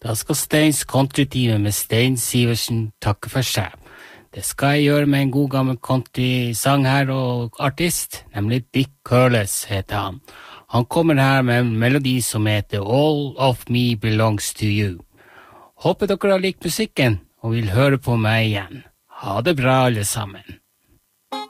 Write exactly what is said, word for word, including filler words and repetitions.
Da skal Steins countrytime med Stein Siversen takke for seg. Det skal jeg gjøre med en god gammel country-sang her og artist, nemlig Dick Curless heter han. Han kommer her med en melodi som heter All of Me Belongs to You. Håper dere har likt musikken og vil høre på meg igjen. Ha det bra alle sammen.